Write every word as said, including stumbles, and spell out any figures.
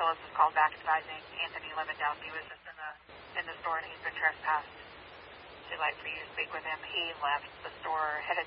Phillips was called back advising Anthony Lewandowski was just in the in the store and he's been trespassed. She'd like for you to speak with him. He left the store, headed